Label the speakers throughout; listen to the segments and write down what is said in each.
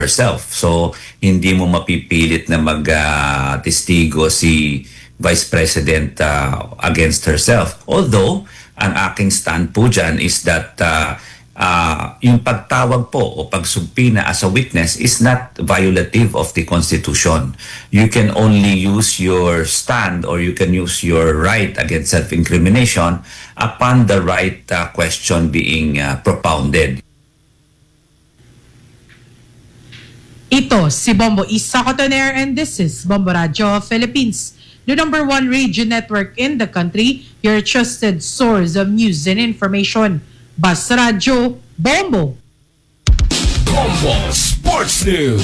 Speaker 1: herself. So, hindi mo mapipilit na mag-testigo si Vice President against herself. Although, ang aking stand po dyan is that yung pagtawag po o pagsubpina as a witness is not violative of the Constitution. You can only use your stand or you can use your right against self-incrimination upon the right question being propounded.
Speaker 2: Ito si Bombo Isa Cotoner and this is Bombo Radio Philippines, the #1 radio network in the country, your trusted source of news and information. Basta Radio Bombo.
Speaker 3: Bombo Sports News.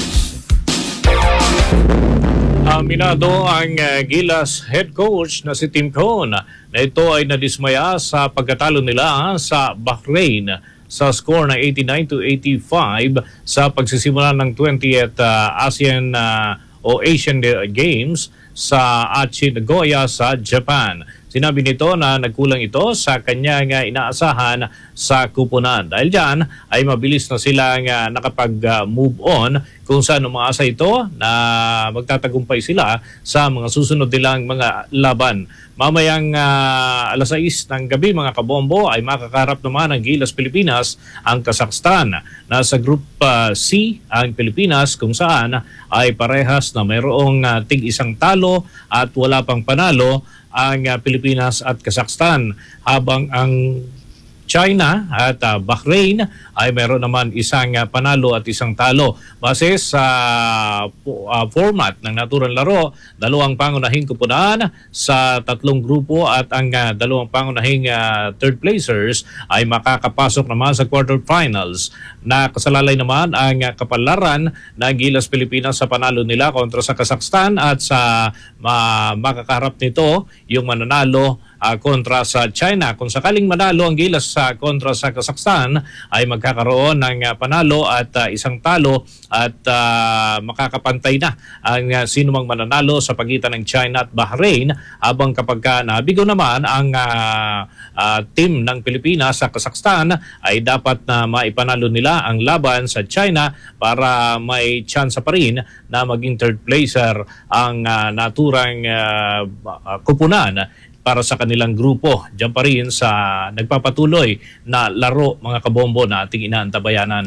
Speaker 3: Aminado ang Gilas head coach na si Tim Cohn na ito ay nadismaya sa pagkatalo nila sa Bahrain sa score na 89-85 sa pagsisimula ng 20th ASEAN o Asian Games sa Aichi, Nagoya sa Japan. Sinabi nito na nagkulang ito sa kanyang inaasahan sa kupunan. Dahil dyan ay mabilis na silang nakapag-move on kung saan umaasa ito na magtatagumpay sila sa mga susunod nilang mga laban. Mamayang alas 6 ng gabi mga kabombo ay makakarap naman ang Gilas Pilipinas ang Kazakhstan. Nasa Group C ang Pilipinas kung saan ay parehas na mayroong tig-isang talo at wala pang panalo ang Pilipinas at Kazakhstan, habang ang China at Bahrain ay meron naman isang panalo at isang talo. Base sa format ng naturang laro, dalawang pangunahing kupunan sa tatlong grupo at ang dalawang pangunahing third placers ay makakapasok naman sa quarterfinals. Nakasalalay naman ang kapalaran ng Gilas Pilipinas sa panalo nila kontra sa Kazakhstan at sa makakaharap nito yung mananalo kontra sa China. Kung sakaling manalo ang Gilas kontra sa Kazakhstan ay magkakaroon ng panalo at isang talo at makakapantay na ang sino mang mananalo sa pagitan ng China at Bahrain, habang kapag nabigo naman ang team ng Pilipinas sa Kazakhstan ay dapat na maipanalo nila ang laban sa China para may chance pa rin na maging third placer ang naturang kupunan para sa kanilang grupo. Diyan pa rin sa nagpapatuloy na laro mga kabombo na ating inaantabayanan.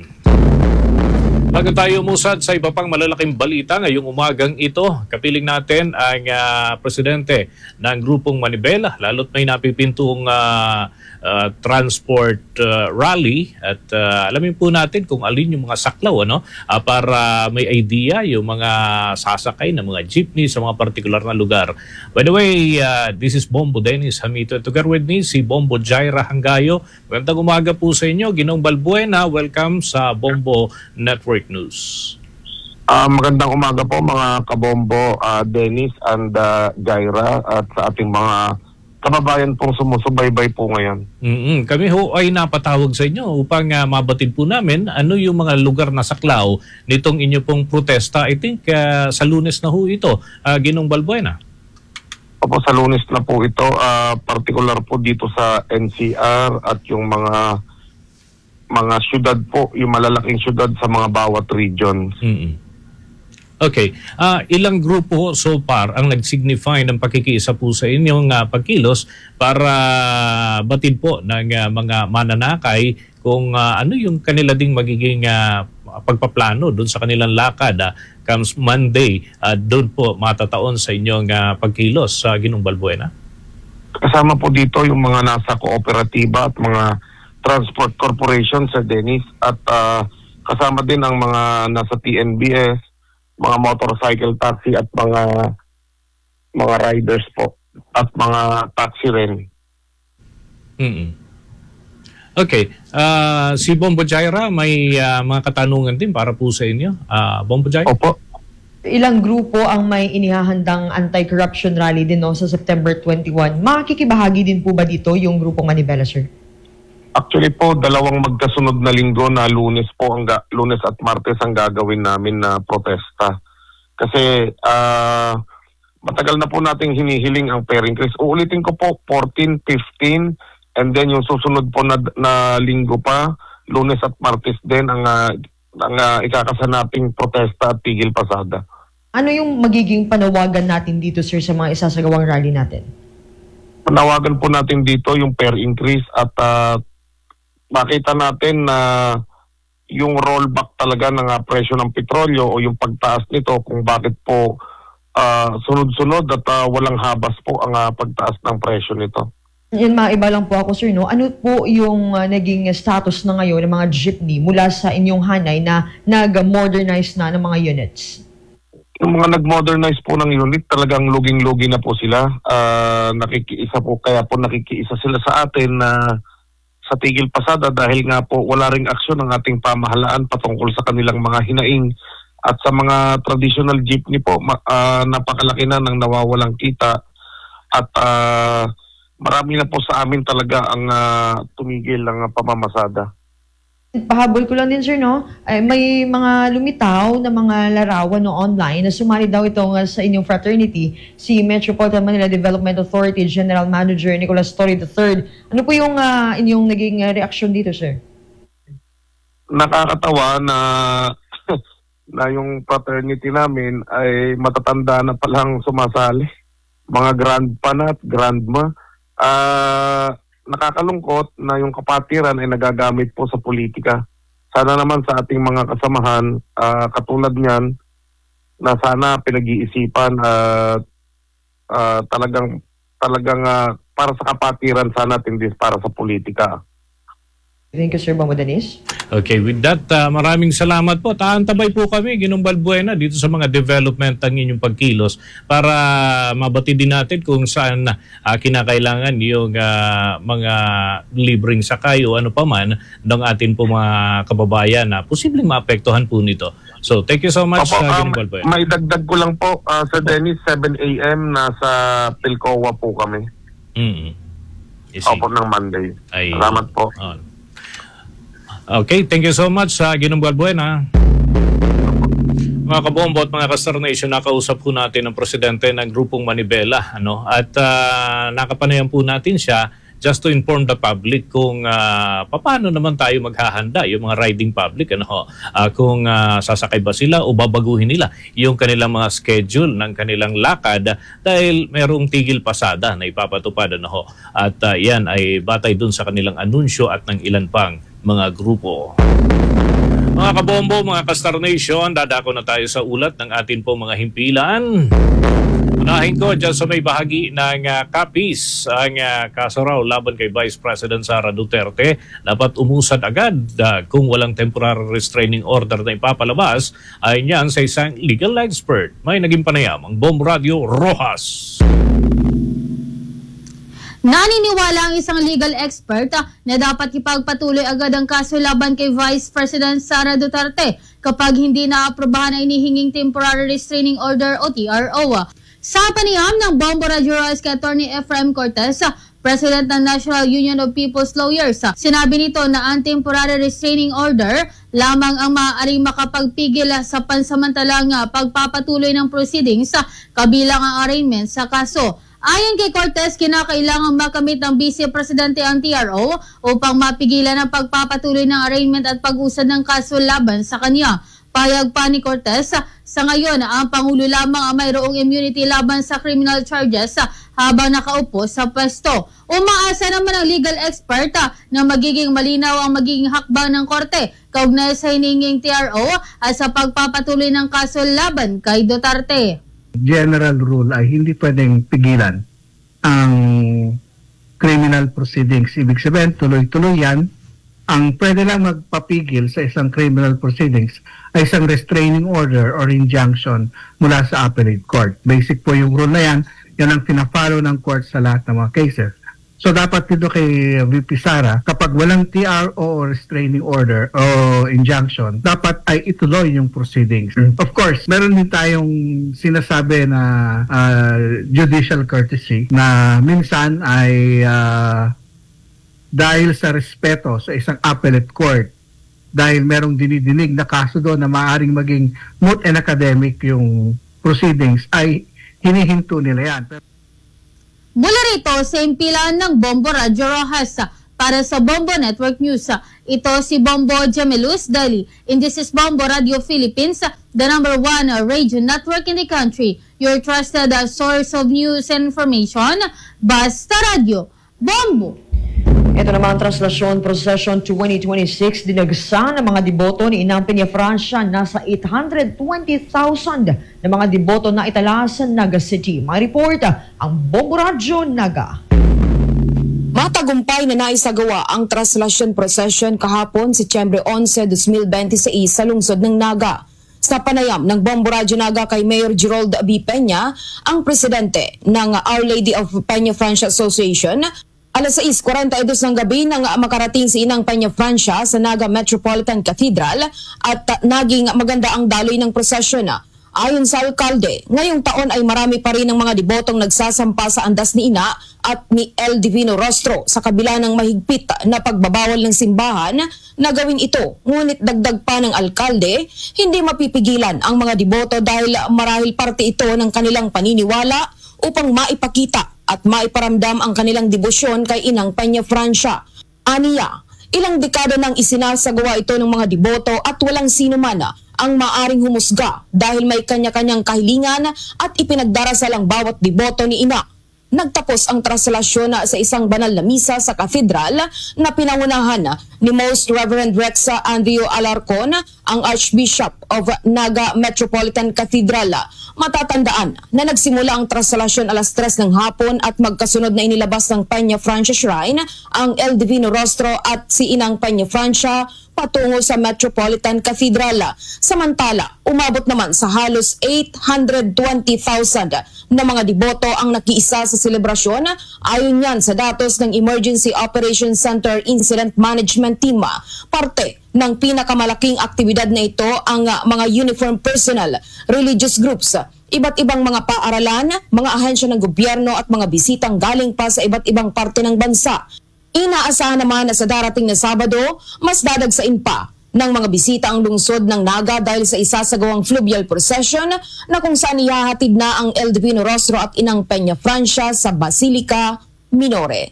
Speaker 3: Bago tayo umusad sa iba pang malalaking balita ngayong umagang ito, kapiling natin ang presidente ng grupong Manibela, lalo't may napipintong transport rally at alamin po natin kung alin yung mga saklaw para may idea yung mga sasakay ng mga jeepney sa mga partikular na lugar. By the way, this is Bombo Dennis Hamito. Together with me, si Bombo Jaira Hangayo. Magandang umaga po sa inyo. Ginong Balbuena, welcome sa Bombo Network News.
Speaker 4: Magandang umaga po mga kabombo, Dennis and Jaira, at sa ating mga kababayan pong sumusubaybay po ngayon.
Speaker 3: Kami ho ay napatawag sa inyo upang mabatid po namin ano yung mga lugar na saklaw nitong inyo pong protesta. I think sa Lunes na ho ito, Ginong Balbuena.
Speaker 4: Opo, sa Lunes na po ito, particular po dito sa NCR at yung mga syudad po, yung malalaking syudad sa mga bawat regions.
Speaker 3: Okay. Ilang grupo so far ang nag-signify ng pakikiisa po sa inyong pagkilos para batid po ng mga mananakay kung ano yung kanila ding magiging pagpaplano doon sa kanilang lakad comes Monday, doon po matataon sa inyong pagkilos sa Ginong Balbuena?
Speaker 4: Kasama po dito yung mga nasa kooperatiba at mga transport corporation sa Dennis, at kasama din ang mga nasa TNBS, mga motorcycle taxi at mga riders po at mga taxi rin.
Speaker 3: Okay. Si Bombo Jaira, may mga katanungan din para po sa inyo. Bombo Jaira?
Speaker 4: Opo.
Speaker 5: Ilang grupo ang may inihahandang anti-corruption rally din sa September 21. Makikibahagi din po ba dito yung grupong Manibela, sir?
Speaker 4: Actually po, dalawang magkasunod na linggo na Lunes at Martes ang gagawin namin na protesta. Kasi matagal na po nating hinihiling ang fair increase. Uulitin ko po, 14, 15, and then yung susunod po na linggo pa, Lunes at Martes din ang ng ikakasanaping protesta at tigil pasada.
Speaker 5: Ano yung magiging panawagan natin dito, sir, sa mga isasagawang rally natin?
Speaker 4: Panawagan po natin dito yung fare increase at makita natin na yung rollback talaga ng presyo ng petrolyo o yung pagtaas nito kung bakit po sunod-sunod at walang habas po ang pagtaas ng presyo nito.
Speaker 5: Yan, maiba lang po ako, sir, no? Ano po yung naging status na ngayon ng mga jeepney mula sa inyong hanay na nag-modernize na ng mga units?
Speaker 4: Yung mga nag-modernize po ng unit, talagang luging-lugi na po sila. Nakikiisa po, kaya po nakikiisa sila sa atin na sa tigil pasada dahil nga po wala ring aksyon ng ating pamahalaan patungkol sa kanilang mga hinaing. At sa mga traditional jeepney po, napakalaki na ng nawawalang kita at marami na po sa amin talaga ang tumigil ng pamamasada.
Speaker 5: Pahabol ko lang din, sir, no? Ay, may mga lumitaw na mga larawan no online na sumali daw itong sa inyong fraternity, si Metropolitan Manila Development Authority General Manager Nicolas Torre III. Ano po yung inyong naging reaksyon dito, sir?
Speaker 4: Nakakatawa na na yung fraternity namin ay matatanda na palang sumasali. Mga grandpa na at grandma. Nakakalungkot na yung kapatiran ay nagagamit po sa politika. Sana naman sa ating mga kasamahan, katulad niyan, na sana pinag-iisipan at talagang para sa kapatiran sana at hindi para sa politika.
Speaker 5: Thank you, Sir Bombo Dennis.
Speaker 3: Okay, with that, maraming salamat po. Taantabay po kami, Ginong Balbuena, dito sa mga development ng inyong pagkilos para mabati din natin kung saan kinakailangan yung mga libreng sakay o ano pa man ng atin po mga kababayan na posibleng maapektuhan po nito. So, thank you so much, Ginong Balbuena.
Speaker 4: May dagdag ko lang po, Sir Dennis, 7 a.m. nasa Pilcoa po kami. Opo ng Monday. Salamat po.
Speaker 3: Okay, thank you so much, Ginong Balbuena. Mga kabombo at mga Kastar Nation, nakausap po natin ang presidente ng Grupong Manibela, at nakapanayan po natin siya just to inform the public kung paano naman tayo maghahanda, yung mga riding public, kung sasakay ba sila o babaguhin nila yung kanilang mga schedule ng kanilang lakad dahil merong tigil pasada na ipapatupad. At yan ay batay dun sa kanilang anunsyo at ng ilan pang mga grupo. Mga kabombo, mga Kastar Nation, dadako na tayo sa ulat ng atin po mga himpilan. Unahin ko dyan sa may bahagi ng Capiz, ang kaso raw laban kay Vice President Sara Duterte. Dapat umusad agad kung walang temporary restraining order na ipapalabas ay niyan sa isang legal expert. May naging panayam ang Bomb Radio Rojas.
Speaker 6: Naniniwala ang isang legal expert na dapat ipagpatuloy agad ang kaso laban kay Vice President Sara Duterte kapag hindi naaprubahan ang inihinging Temporary Restraining Order o TRO. Sa panayam ng Bombo Radio Rojas kay Atty. Efraim Cortez, President ng National Union of People's Lawyers, sinabi nito na ang Temporary Restraining Order lamang ang maaaring makapagpigil sa pansamantalang pagpapatuloy ng proceedings kabilang ang arraignment sa kaso. Ayon kay Cortez, kinakailangan makamit ng Vice Presidente ang TRO upang mapigilan ang pagpapatuloy ng arraignment at pag-usad ng kaso laban sa kanya. Payag pa ni Cortez, sa ngayon ang Pangulo lamang ang mayroong immunity laban sa criminal charges habang nakaupo sa pwesto. Umaasa naman ang legal expert na magiging malinaw ang magiging hakbang ng korte kaugnay sa hininging TRO at sa pagpapatuloy ng kaso laban kay Duterte.
Speaker 7: General rule ay hindi pwedeng pigilan ang criminal proceedings. Ibig sabihin, tuloy-tuloy yan. Ang pwede lang magpapigil sa isang criminal proceedings ay isang restraining order or injunction mula sa appellate court. Basic po yung rule na yan. Yan ang pinafollow ng court sa lahat ng mga cases. So dapat dito kay VP Sara, kapag walang TRO o restraining order o injunction, dapat ay ituloy yung proceedings. Of course, meron din tayong sinasabi na judicial courtesy na minsan ay dahil sa respeto sa isang appellate court, dahil merong dinidinig na kaso doon na maaaring maging moot and academic yung proceedings, ay hinihinto nila yan.
Speaker 6: Mula rito sa impilan ng Bombo Radio Rojas, Para sa Bombo Network News, ito si Bombo Jamelus Dali. And this is Bombo Radio Philippines, the #1 radio network in the country. Your trusted source of news and information. Basta Radio. Bombo!
Speaker 5: Ito naman ang Translasyon Procession 2026, dinagsa ng mga deboto ni Inang Peña Francia. Nasa 820,000 na mga deboto na itala sa Naga City. May report ang Bombo Radio Naga.
Speaker 8: Matagumpay na naisagawa ang Translasyon Procession kahapon, Setyembre 11, 2026 sa lungsod ng Naga. Sa panayam ng Bombo Radio Naga kay Mayor Gerald B. Peña, ang presidente ng Our Lady of Peña Francia Association, alas 6:42 ng gabi nang makarating si Inang Peña Francia sa Naga Metropolitan Cathedral at naging maganda ang daloy ng prosesyon. Ayon sa alkalde, ngayong taon ay marami pa rin ang mga debotong nagsasampa sa andas ni Ina at ni El Divino Rostro sa kabila ng mahigpit na pagbabawal ng simbahan na gawin ito. Ngunit dagdag pa ng alkalde, hindi mapipigilan ang mga deboto dahil marahil parte ito ng kanilang paniniwala upang maipakita at maiparamdam ang kanilang debosyon kay Inang Peña Francia. Aniya, ilang dekada nang isinasagawa ito ng mga deboto at walang sino man ang maaring humusga dahil may kanya-kanyang kahilingan at ipinagdarasal ang bawat deboto ni Ina. Nagtapos ang translasyon sa isang banal na misa sa katedral na pinangunahan ni Most Reverend Rex Andrew Alarcon, ang Archbishop of Naga Metropolitan Cathedral. Matatandaan na nagsimula ang translasyon alas 3 ng hapon at magkasunod na inilabas ng Peña Francia Shrine ang El Divino Rostro at si Inang Peña Francia patungo sa Metropolitan Cathedral. Samantala, umabot naman sa halos 820,000 na mga deboto ang nakiisa sa selebrasyon. Ayon yan sa datos ng Emergency Operations Center Incident Management Team. Parte ng pinakamalaking aktibidad na ito ang mga uniform personnel, religious groups, iba't ibang mga paaralan, mga ahensya ng gobyerno at mga bisitang galing pa sa iba't ibang parte ng bansa. Inaasahan naman na sa darating na Sabado, mas dadagsain pa ng mga bisita ang lungsod ng Naga dahil sa isasagawang fluvial procession na kung saan ihahatid na ang El Divino Rostro at Inang Peña Francia sa Basilica Minore.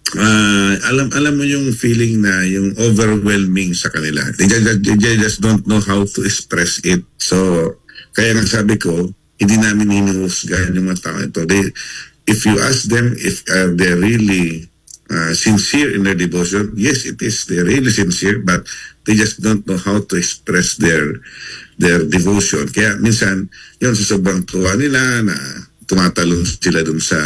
Speaker 9: Alam mo yung feeling na yung overwhelming sa kanila. They just don't know how to express it. So, kaya nga sabi ko, hindi namin hinuhusgahan yung mga tao ito. If you ask them if they're really sincere in their devotion, yes, it is. They're really sincere, but they just don't know how to express their devotion. Kaya minsan, yun sa sobrang tuwa nila na tumatalon sila dun sa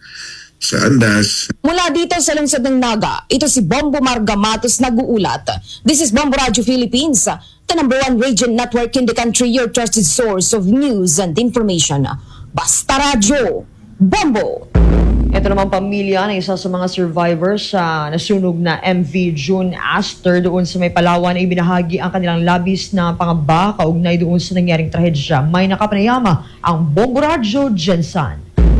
Speaker 9: andas.
Speaker 8: Mula dito sa lungsod ng Naga, ito si Bombo Marga Matos nag-uulat. This is Bombo Radio Philippines, the #1 radio network in the country, your trusted source of news and information. Basta Radio, Bombo!
Speaker 5: Ito naman pamilya ng isa sa mga survivors sa nasunog na MV June Aster doon sa may Palawan ay ibinahagi ang kanilang labis na pangamba kaugnay doon sa nangyaring trahedya. May nakapanayama ang Bombo Radio Jensen.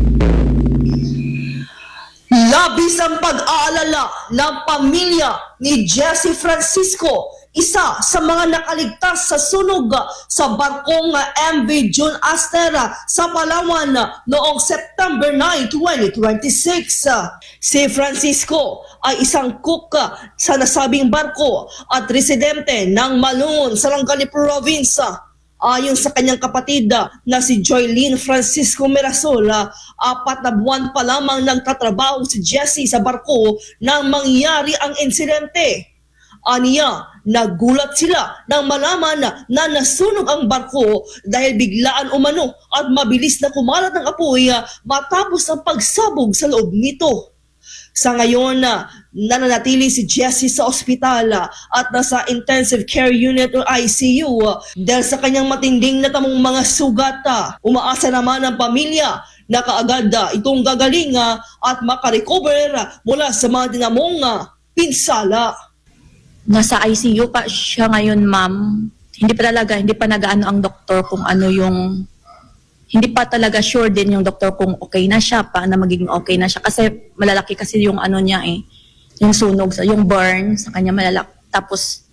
Speaker 10: Labis ang pag-aalala ng pamilya ni Jessie Francisco, isa sa mga nakaligtas sa sunog sa barkong MV June Aster sa Palawan noong September 9, 2026. Si Francisco ay isang cook sa nasabing barko at residente ng Malungon sa Langali Province. Ayon sa kanyang kapatid na si Joylene Francisco Mirasol, 4 na buwan pa lamang nagtatrabaho si Jessie sa barko nang mangyari ang insidente. Aniya, nagulat sila nang malaman na nasunog ang barko dahil biglaan umano at mabilis na kumalat ng apoy matapos ang pagsabog sa loob nito. Sa ngayon, nananatili si Jessie sa ospital at nasa intensive care unit o ICU dahil sa kanyang matinding natamong mga sugat. Umaasa naman ang pamilya na kaagad itong gagaling at makarecover mula sa mga tinamong pinsala.
Speaker 11: Nasa ICU pa siya ngayon, ma'am. Hindi pa nag-ano ang doktor kung ano yung, hindi pa talaga sure din yung doktor kung okay na siya, paano magiging okay na siya. Kasi malalaki kasi yung ano niya yung sunog, yung burn sa kanya malalaki. Tapos,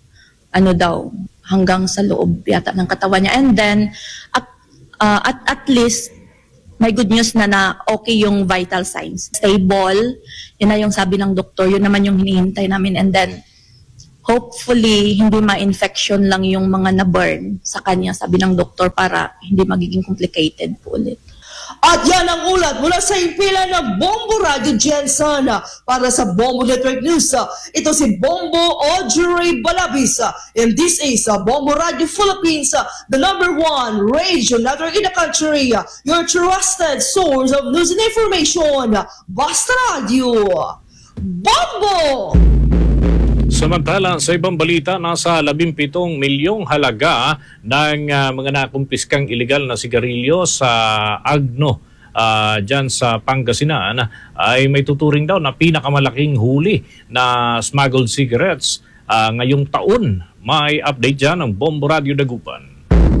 Speaker 11: hanggang sa loob yata ng katawan niya. And then, at least, may good news na okay yung vital signs. Stable, yun na yung sabi ng doktor, yun naman yung hinihintay namin. And then, hopefully, hindi ma-infection lang yung mga na-burn sa kanya, sabi ng doktor, para hindi magiging complicated po ulit.
Speaker 10: At yan ang ulat mula sa impila ng Bombo Radio Jensen para sa Bombo Network News. Ito si Bombo Audrey Balabis. And this is Bombo Radio Philippines, the #1 radio network in the country. Your trusted source of news and information. Basta Radio. Bombo!
Speaker 3: Samantala, sa ibang balita, nasa 17 milyong halaga ng mga nakumpiskang iligal na sigarilyo sa Agno dyan sa Pangasinan ay may tuturing daw na pinakamalaking huli na smuggled cigarettes ngayong taon. May update dyan ng Bombo Radio Dagupan.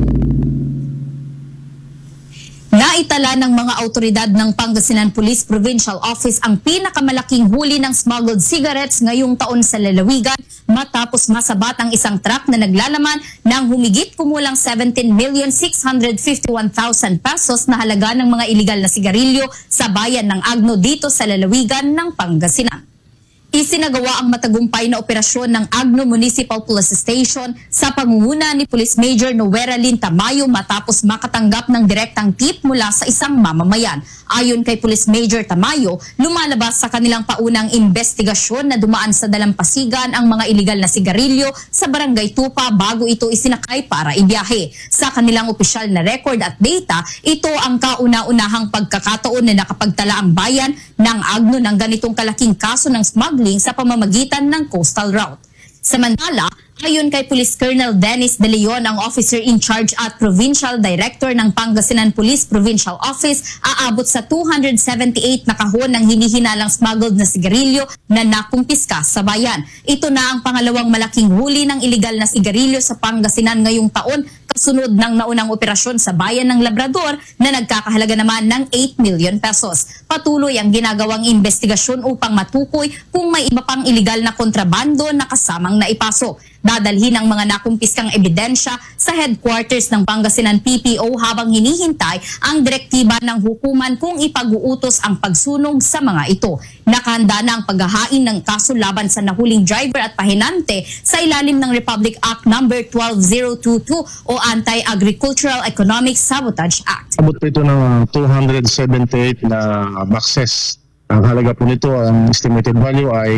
Speaker 12: Naitala ng mga autoridad ng Pangasinan Police Provincial Office ang pinakamalaking huli ng smuggled cigarettes ngayong taon sa lalawigan matapos masabat ang isang truck na naglalaman ng humigit kumulang 17,651,000 pesos na halaga ng mga iligal na sigarilyo sa bayan ng Agno dito sa lalawigan ng Pangasinan. Isinagawa ang matagumpay na operasyon ng Agno Municipal Police Station sa pangunguna ni Police Major Noera Lynn Tamayo matapos makatanggap ng direktang tip mula sa isang mamamayan. Ayon kay Police Major Tamayo, lumalabas sa kanilang paunang investigasyon na dumaan sa dalampasigan ang mga iligal na sigarilyo sa Barangay Tupa bago ito isinakay para ibiyahe. Sa kanilang opisyal na record at data, ito ang kauna-unahang pagkakataon na nakapagtala ang bayan ng Agno ng ganitong kalaking kaso ng smuggling sa pamamagitan ng coastal route. Samantala, ayon kay Police Colonel Dennis De Leon, ang officer in charge at Provincial Director ng Pangasinan Police Provincial Office, aabot sa 278 na kahon ng hinihinalang smuggled na sigarilyo na nakumpiska sa bayan. Ito na ang pangalawang malaking huli ng iligal na sigarilyo sa Pangasinan ngayong taon, kasunod ng naunang operasyon sa bayan ng Labrador na nagkakahalaga naman ng 8 million pesos. Patuloy ang ginagawang investigasyon upang matukoy kung may iba pang iligal na kontrabando na kasamang naipasok. Dadalhin ang mga nakumpiskang ebidensya sa headquarters ng Pangasinan PPO habang hinihintay ang direktiba ng hukuman kung ipag-uutos ang pagsunog sa mga ito. Nakahanda na ang paghahain ng kaso laban sa nahuling driver at pahinante sa ilalim ng Republic Act No. 12022 o Anti-Agricultural Economic Sabotage Act.
Speaker 13: Abot po ito ng 278 na boxes. Ang halaga po nito, ang estimated value ay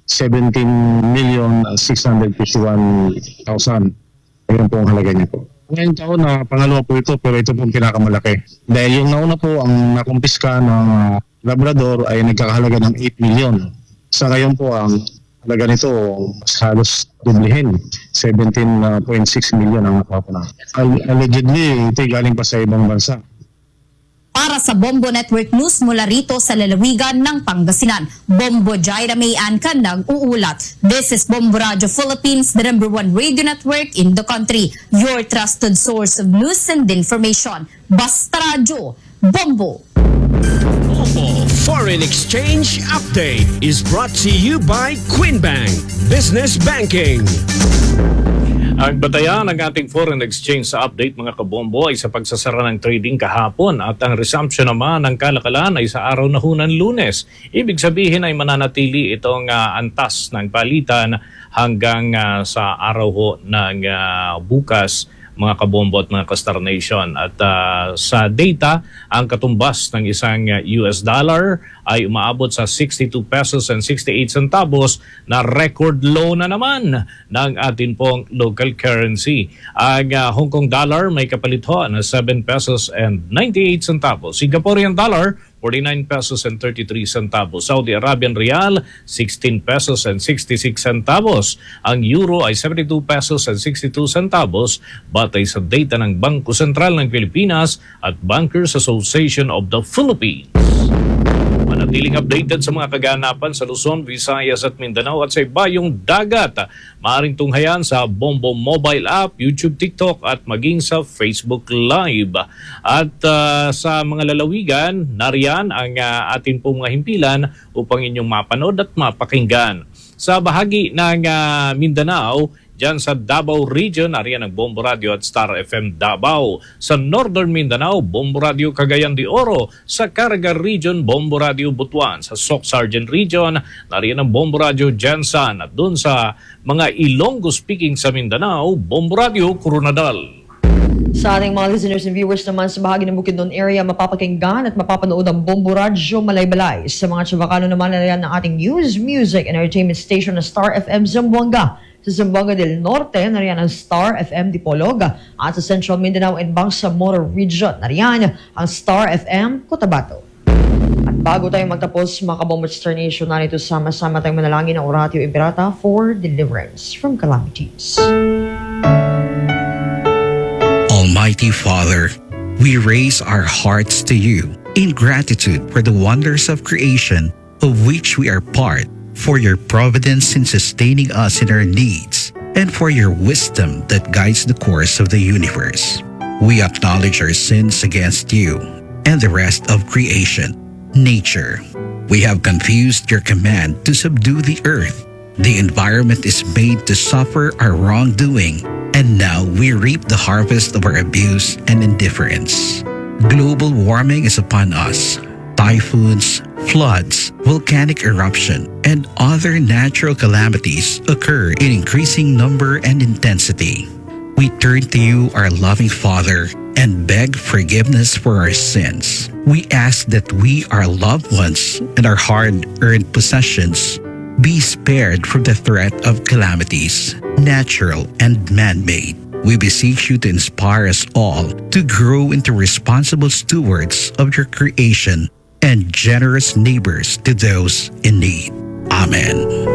Speaker 13: 17,651,000. Ayun po ang halaga niya po. Ngayong taon na pangalawa po ito, pero ito po ang pinakamalaki. Dahil yung nauna po, ang nakumpiska ng Labrador ay nagkakahalaga ng 8 million. Sa ngayon po, ang halaga nito mas halos dublihin. 17.6 million ang nakuha po na. Allegedly, ito galing pa sa ibang bansa.
Speaker 12: Para sa Bombo Network News mula rito sa lalawigan ng Pangasinan, Bombo Jaira May Ancan nag-uulat. This is Bombo Radio Philippines, the #1 radio network in the country. Your trusted source of news and information. Basta Radio, Bombo.
Speaker 14: Bombo Foreign Exchange Update is brought to you by Quinbank Business Banking.
Speaker 3: Ang batayan ng ating foreign exchange sa update mga kabombo ay sa pagsasara ng trading kahapon at ang resumption naman ng kalakalan ay sa araw na hunan Lunes. Ibig sabihin ay mananatili itong antas ng palitan hanggang sa araw ho ng bukas mga kabombo at mga Kastar Nation. At sa data, ang katumbas ng isang US dollar ay umaabot sa 62 pesos and 68 centavos na record low na naman ng atin pong local currency. Ang Hong Kong dollar may kapalit ho na 7 pesos and 98 centavos. Singaporean dollar 49 pesos and 33 centavos. Saudi Arabian Rial, 16 pesos and 66 centavos. Ang euro ay 72 pesos and 62 centavos batay sa data ng Bangko Sentral ng Pilipinas at Bankers Association of the Philippines. Manatiling updated sa mga kaganapan sa Luzon, Visayas at Mindanao at sa ibayong dagat. Maaaring tunghayan sa Bombo mobile app, YouTube, TikTok at maging sa Facebook Live. At sa mga lalawigan, nariyan ang atin pong mga himpilan upang inyong mapanood at mapakinggan. Sa bahagi ng Mindanao, Diyan sa Davao Region, ariyan ang Bombo Radio at Star FM Davao. Sa Northern Mindanao, Bombo Radio Cagayan de Oro. Sa Caraga Region, Bombo Radio Butuan. Sa Soc Sargent Region, nariyan ang Bombo Radio Jansan. At dun sa mga Ilonggo-speaking sa Mindanao, Bombo Radio Coronadal.
Speaker 5: Sa ating mga listeners and viewers naman sa bahagi ng Bukidnon area, mapapakinggan at mapapanood ang Bombo Radio Malaybalay. Sa mga Chavacano naman, nariyan ng ating news, music, and entertainment station na Star FM Zamboanga. Sa Zamboanga del Norte, nariyan ang Star FM Dipolog. At sa Central Mindanao and Bangsamoro Region, nariyan ang Star FM Cotabato. At bago tayo magtapos, mga kabombo Star Nation, narito sama-sama tayong manalangin ng Oratio Imperata for deliverance from calamities.
Speaker 15: Almighty Father, we raise our hearts to you in gratitude for the wonders of creation of which we are part, for your providence in sustaining us in our needs, and for your wisdom that guides the course of the universe. We acknowledge our sins against you and the rest of creation, nature. We have confused your command to subdue the earth. The environment is made to suffer our wrongdoing, and now we reap the harvest of our abuse and indifference. Global warming is upon us. Typhoons, floods, volcanic eruption, and other natural calamities occur in increasing number and intensity. We turn to you, our loving Father, and beg forgiveness for our sins. We ask that we, our loved ones, and our hard-earned possessions be spared from the threat of calamities, natural and man-made. We beseech you to inspire us all to grow into responsible stewards of your creation and generous neighbors to those in need. Amen.